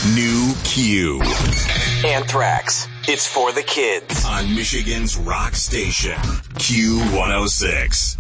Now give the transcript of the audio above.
New Q. Anthrax. It's for the kids. On Michigan's rock station, Q106.